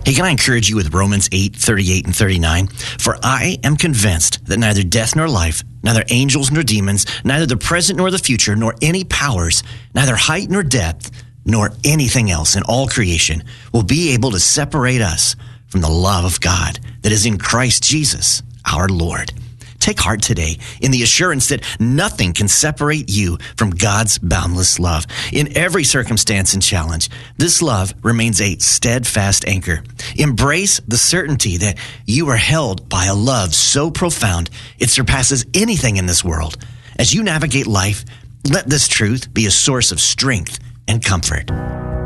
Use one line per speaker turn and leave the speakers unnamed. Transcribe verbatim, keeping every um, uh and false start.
Hey, can I encourage you with Romans eight, thirty-eight and thirty-nine? For I am convinced that neither death nor life, neither angels nor demons, neither the present nor the future, nor any powers, neither height nor depth, nor anything else in all creation will be able to separate us from the love of God that is in Christ Jesus, our Lord. Take heart today in the assurance that nothing can separate you from God's boundless love. In every circumstance and challenge, this love remains a steadfast anchor. Embrace the certainty that you are held by a love so profound it surpasses anything in this world. As you navigate life, let this truth be a source of strength and comfort.